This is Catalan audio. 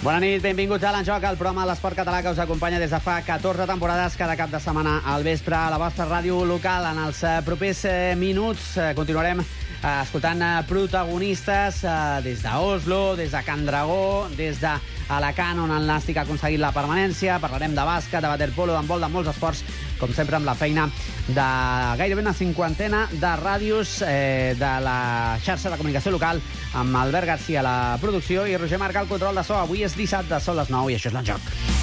Bona nit, benvinguts a l'Enjoc, el programa de l'esport català que us acompanya des de fa 14 temporades cada cap de setmana al vespre a la vostra ràdio local. En els propers minuts continuarem escoltant protagonistes des d'Oslo, des de Can Dragó, des d'Alacant, on el Nàstic ha aconseguit la permanència. Parlarem de bàsquet, de waterpolo, d'handbol, de molts esports, com sempre amb la feina de gairebé una cinquantena de ràdios de la xarxa de comunicació local, amb Albert Garcia a la producció i Roger Marc al control de so. Avui és dissabte, són les 9 i això és l'Enjoc.